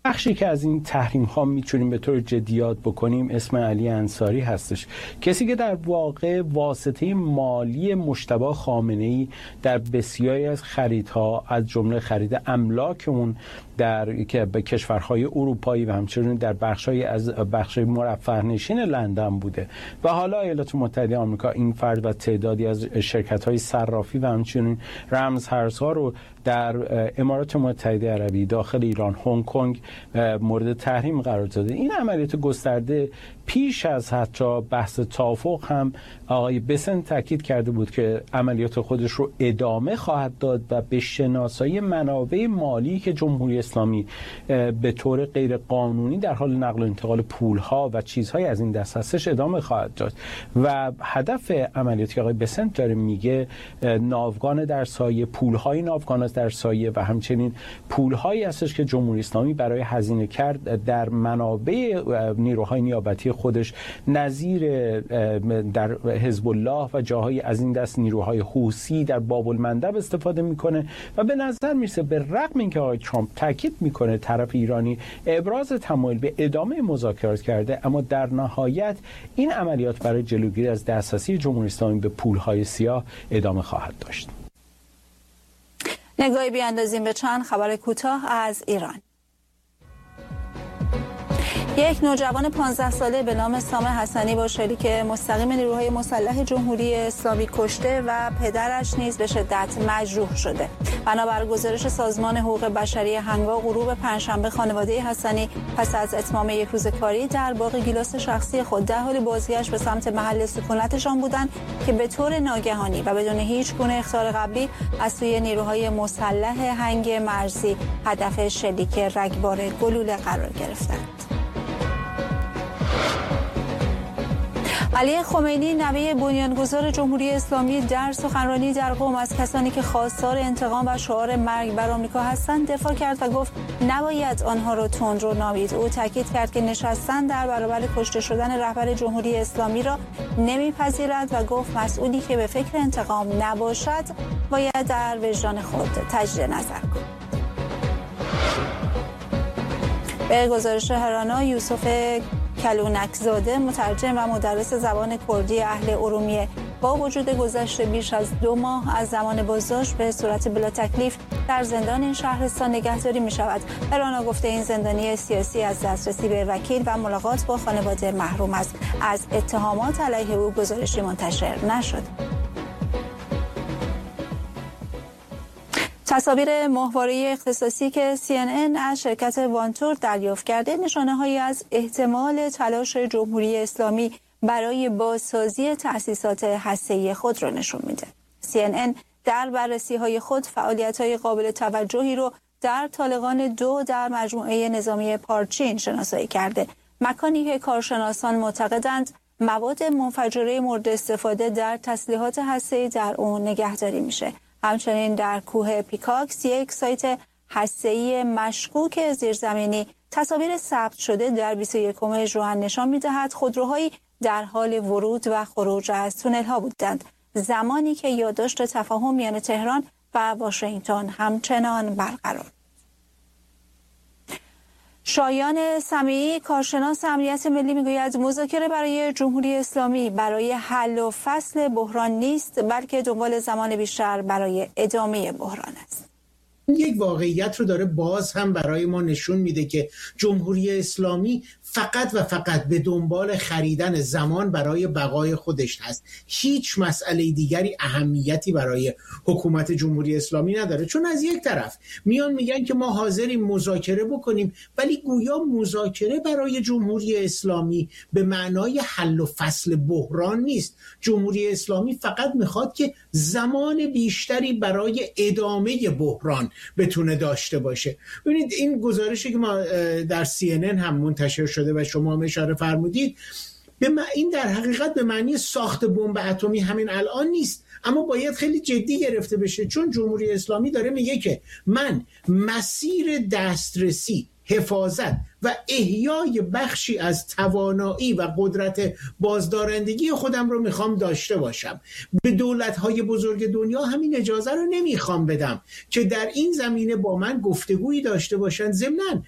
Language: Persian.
بخشی که از این تحریم ها میتونیم به طور جدی یاد بکنیم اسم علی انصاری هستش، کسی که در واقع واسطه مالی مجتبی خامنه‌ای در بسیاری از خریدها از جمله خرید املاک اون در که به کشورهای اروپایی و همچنین در بخش‌های مرفه‌نشین لندن بوده و حالا ایالات متحده آمریکا این فرد و تعدادی از شرکت‌های صرافی و همچنین رمزارزها رو در امارات متحده عربی، داخل ایران، هنگ کنگ مورد تحریم قرار داده. این عملیات گسترده پیش از حتی بحث توافق هم آقای بسنت تاکید کرده بود که عملیات خودش رو ادامه خواهد داد و به شناسایی منابع مالی که جمهوری اسلامی به طور غیر قانونی در حال نقل و انتقال پولها و چیزهای از این دست هستش ادامه خواهد داد و هدف عملیاتی که آقای بسنت داره میگه ناوگان در سایه، پولهای ناوگان در سایه و همچنین پولهایی هستش که جمهوری اسلامی برای هزینه کرد در منابع نیروهای نیابتی خودش نظیر در حزب الله و جاهای از این دست نیروهای حوثی در باب المندب استفاده میکنه و به نظر میرسه به رغم اینکه آقای ترامپ تاکید میکنه طرف ایرانی ابراز تمایل به ادامه مذاکرات کرده، اما در نهایت این عملیات برای جلوگیری از دسترسی جمهوری اسلامی به پولهای سیاه ادامه خواهد داشت. نگاهی بیاندازیم به چند خبر کوتاه از ایران. یک نوجوان 15 ساله به نام سام حسنی با شلیک مستقیم نیروهای مسلح جمهوری اسلامی کشته و پدرش نیز به شدت مجروح شده. بنابر گزارش سازمان حقوق بشری هنگام غروب پنجشنبه، خانواده حسنی پس از اتمام یک روز کاری در باغ گیلاس شخصی خود در حال بازگشت به سمت محل سکونتشان بودند که به طور ناگهانی و بدون هیچ گونه اخطار قبلی از سوی نیروهای مسلح هنگ مرزی هدف شلیک رگبار گلوله قرار گرفتند. علی خمینی نوه بنیانگذار جمهوری اسلامی در سخنرانی در قم از کسانی که خواستار انتقام و شعار مرگ بر آمریکا هستند دفاع کرد و گفت نباید آنها را تندرو نامید. او تاکید کرد که نشستن در برابر کشته شدن رهبر جمهوری اسلامی را نمیپذیرد و گفت مسئولی که به فکر انتقام نباشد باید در وجدان خود تجدید نظر کند. به گزارش هرانا، یوسف کلونکزاده مترجم و مدرس زبان کردی اهل ارومیه با وجود گذشت بیش از 2 ماه از زمان بازداشت به صورت بلا تکلیف در زندان این شهرستان نگهداری می شود. هرانا گفته این زندانی سیاسی از دسترسی به وکیل و ملاقات با خانواده محروم است. از اتهامات علیه او گزارشی منتشر نشد. تصاویر ماهواره اختصاصی که CNN از شرکت وانتور دریافت کرده نشانه‌هایی از احتمال تلاش جمهوری اسلامی برای بازسازی تأسیسات هسته‌ای خود را نشون میده. CNN در بررسی‌های خود فعالیت‌های قابل توجهی رو در طالقان 2 در مجموعه نظامی پارچین شناسایی کرده، مکانی که کارشناسان معتقدند مواد منفجره مورد استفاده در تسلیحات هسته‌ای در اون نگهداری میشه. همچنین در کوه پیکاکس، یک سایت هسته‌ای مشکوک زیرزمینی، تصاویر ثبت شده در 21 ژوئن نشان می‌دهد خودروهایی در حال ورود و خروج از تونل‌ها بودند، زمانی که یادداشت تفاهم میان تهران و واشنگتن همچنان برقرار. شایان سمیعی، کارشناس امنیت ملی، میگوید مذاکره برای جمهوری اسلامی برای حل و فصل بحران نیست، بلکه دنبال زمان بیشتر برای ادامه بحران است. یک واقعیت رو داره باز هم برای ما نشون میده که جمهوری اسلامی فقط و فقط به دنبال خریدن زمان برای بقای خودش هست. هیچ مسئله دیگری اهمیتی برای حکومت جمهوری اسلامی نداره، چون از یک طرف میان میگن که ما حاضریم مذاکره بکنیم، ولی گویا مذاکره برای جمهوری اسلامی به معنای حل و فصل بحران نیست. جمهوری اسلامی فقط میخواد که زمان بیشتری برای ادامه بحران بتونه داشته باشه. ببینید این گزارشی که ما در CNN هم منتشر شده و شما هم اشاره فرمودید، این در حقیقت به معنی ساخت بمب اتمی همین الان نیست، اما باید خیلی جدی گرفته بشه، چون جمهوری اسلامی داره میگه که من مسیر دسترسی، حفاظت و احیای بخشی از توانایی و قدرت بازدارندگی خودم رو میخوام داشته باشم. به دولت‌های بزرگ دنیا همین اجازه رو نمیخوام بدم که در این زمینه با من گفتگویی داشته باشن. ضمناً